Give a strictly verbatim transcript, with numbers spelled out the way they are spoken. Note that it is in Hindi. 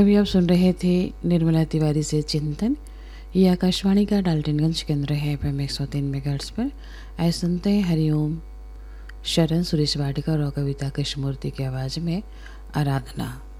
अभी आप सुन रहे थे निर्मला तिवारी से चिंतन। ये आकाशवाणी का डाल्टनगंज केंद्र है एफ एम एक सौ तीन मेगाहर्ट्ज पर। आइए सुनते हैं हरिओम शरण सुरेश वाडकर और कविता कृष्णमूर्ति की आवाज़ में आराधना।